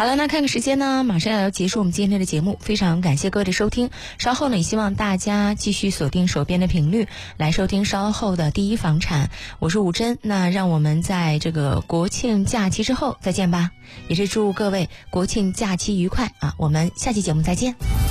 好了，那看个时间呢，马上要结束我们今天的节目，非常感谢各位的收听。稍后呢，也希望大家继续锁定手边的频率来收听稍后的第一房产。我是吴真，那让我们在这个国庆假期之后再见吧，也是祝各位国庆假期愉快啊！我们下期节目再见。